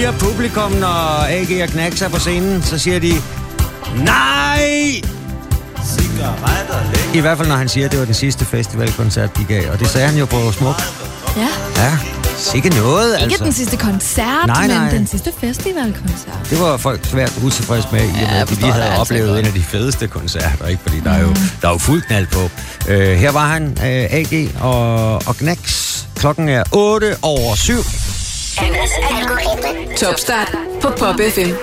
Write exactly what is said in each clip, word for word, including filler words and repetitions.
Her publikum, når A G og Knacks er på scenen, så siger de, nej! I hvert fald, når han siger, at det var den sidste festivalkoncert, de gav. Og det sagde han jo på Smuk. Ja. Ja, sikke noget, Ikke altså. den sidste koncert, nej, nej. men den sidste festivalkoncert. Det var folk svært utilfredse med, i og med, Ja, at de lige havde altså oplevet godt. en af de fedeste koncerter, ikke? Fordi der er jo, der er jo fuld knald på. Uh, her var han, uh, A G og, og Knacks. Klokken er otte over syv. Annas algoritme. Topstart på Pop F M.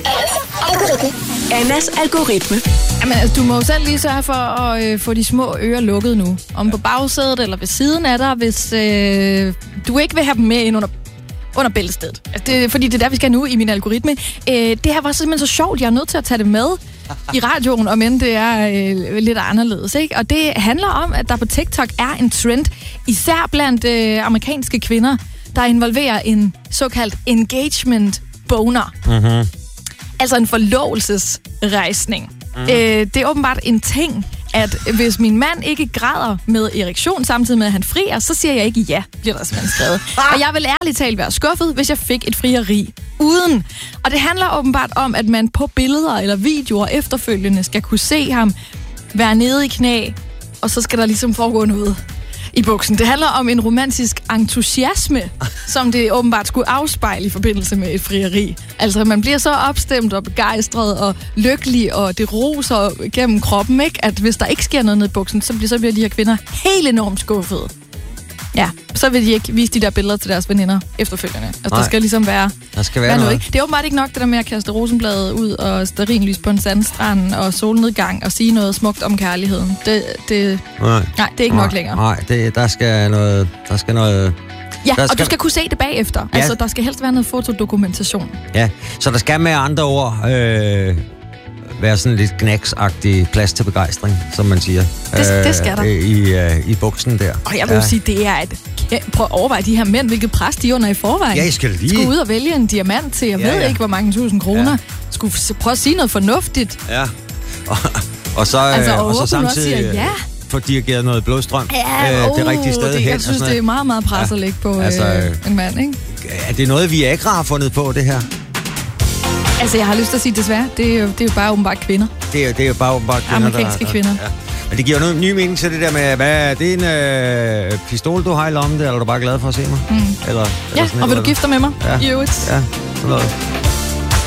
Algoritme. Annas algoritme. Jamen, altså, du må jo selv lige sørge for at øh, få de små ører lukket nu. Om på bagsædet eller ved siden af dig, hvis øh, du ikke vil have dem med ind under, under bæltestedet. Altså, det, fordi det er der, vi skal nu i min algoritme. Øh, det her var simpelthen så sjovt, jeg er nødt til at tage det med i radioen, om end det er øh, lidt anderledes, ikke? Og det handler om, at der på TikTok er en trend, især blandt øh, amerikanske kvinder, der involverer en såkaldt engagement boner. Mm-hmm. Altså en forlovelsesrejsning. Mm. Øh, det er åbenbart en ting, at hvis min mand ikke græder med erektion, samtidig med at han frier, så siger jeg ikke ja, bliver der simpelthen skrevet. Og jeg vil ærligt talt være skuffet, hvis jeg fik et frieri uden. Og det handler åbenbart om, at man på billeder eller videoer efterfølgende skal kunne se ham være nede i knæ, og så skal der ligesom foregå noget i buksen. Det handler om en romantisk entusiasme, som det åbenbart skulle afspejle i forbindelse med et frieri. Altså, man bliver så opstemt og begejstret og lykkelig, og det roser gennem kroppen, ikke? At hvis der ikke sker noget nede i buksen, så bliver, så bliver de her kvinder helt enormt skuffede. Ja, så vil de ikke vise de der billeder til deres veninder efterfølgende. Altså, Nej. der skal ligesom være, Der skal være være noget. noget. Ikke? Det er åbenbart ikke nok, det der med at kaste rosenbladet ud og stearinlys på en sandstrand og solnedgang og sige noget smukt om kærligheden. Det, det, Nej. nej, det er ikke Nej. nok længere. Nej, det, der skal noget... Der skal noget... Ja, Der og skal- du skal kunne se det bagefter. Ja. Altså, der skal helst være noget fotodokumentation. Ja, så der skal med andre ord øh, være sådan lidt Knacks-agtig plads til begejstring, som man siger. Det- det skal der. Øh, I, øh, I buksen der. Og jeg vil jo sige, det er et... kæ- Prøv at overveje de her mænd, hvilket pres de er under i forvejen. Ja, I skal lige... Skulle ud og vælge en diamant til, jeg Ja, ved ja. ikke, hvor mange tusind kroner. Ja. Skulle s- prøve at sige noget fornuftigt. Ja. Og, og så, øh, Altså, og og så åbne også samtidig... siger, øh, ja. få dirigeret noget blodstrøm Ja, øh, uh, det rigtige sted det, hen. jeg og synes, sådan det er noget. meget, meget pres at lægge på altså, øh, øh, en mand, ikke? Er det noget, Viagra har fundet på, det her? Altså, jeg har lyst til at sige desværre. Det er jo, det er jo bare åbenbart kvinder. Det er, det er jo bare, bare kvinder, Amerikanske der, kvinder. Ja. Men det giver jo noget ny mening til det der med, hvad er det en øh, pistol, du har i lommen, eller er du bare glad for at se mig? Mm. Eller, eller Ja, sådan og vil du noget? gifte dig med mig? Ja. I øvrigt. Ja, sådan noget.